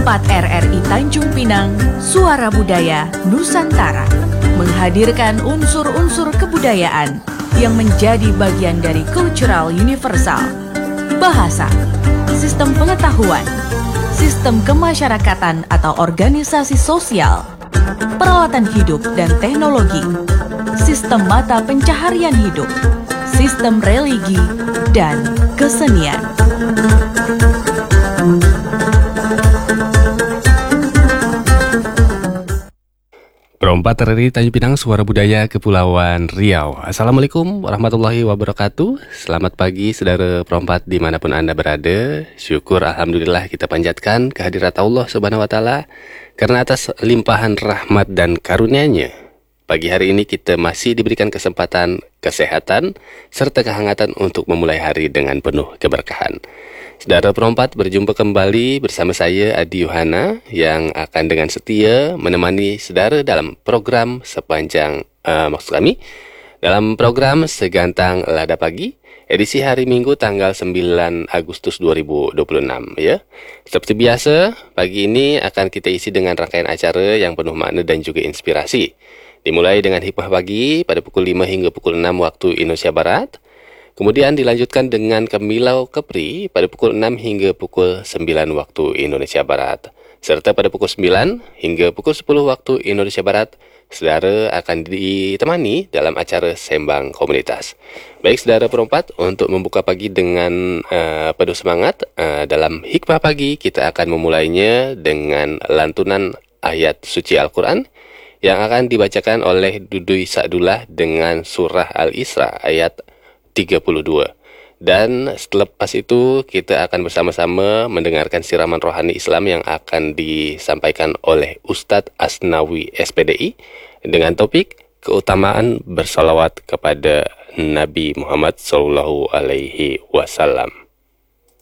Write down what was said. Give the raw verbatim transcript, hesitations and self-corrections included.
empat R R I Tanjung Pinang, Suara Budaya Nusantara, menghadirkan unsur-unsur kebudayaan yang menjadi bagian dari cultural universal. Bahasa, sistem pengetahuan, sistem kemasyarakatan atau organisasi sosial, peralatan hidup dan teknologi, sistem mata pencaharian hidup, sistem religi, dan kesenian. Perompat R R I Tanjung Pinang, Suara Budaya Kepulauan Riau. Assalamualaikum warahmatullahi wabarakatuh. Selamat pagi saudara perompat dimanapun Anda berada. Syukur Alhamdulillah kita panjatkan kehadirat Allah Subhanahu Wa Taala karena atas limpahan rahmat dan karunia-Nya. Pagi hari ini kita masih diberikan kesempatan, kesehatan, serta kehangatan untuk memulai hari dengan penuh keberkahan. Saudara perompat, berjumpa kembali bersama saya Adi Yohana yang akan dengan setia menemani saudara dalam program sepanjang, uh, maksud kami, dalam program Segantang Lada Pagi, edisi hari Minggu tanggal sembilan Agustus dua ribu dua puluh enam. Ya. Seperti biasa, pagi ini akan kita isi dengan rangkaian acara yang penuh makna dan juga inspirasi. Dimulai dengan hikmah pagi pada pukul lima hingga pukul enam waktu Indonesia Barat. Kemudian dilanjutkan dengan Kemilau Kepri pada pukul enam hingga pukul sembilan waktu Indonesia Barat. Serta pada pukul sembilan hingga pukul sepuluh waktu Indonesia Barat, saudara akan ditemani dalam acara Sembang Komunitas. Baik saudara perompat, untuk membuka pagi dengan uh, penuh semangat, uh, dalam hikmah pagi kita akan memulainya dengan lantunan ayat suci Al-Quran yang akan dibacakan oleh Dudui Sa'dullah dengan surah Al-Isra ayat tiga puluh dua. Dan selepas itu kita akan bersama-sama mendengarkan siraman rohani Islam yang akan disampaikan oleh Ustadz Asnawi S P D I dengan topik keutamaan bersalawat kepada Nabi Muhammad Sallallahu Alaihi Wasallam.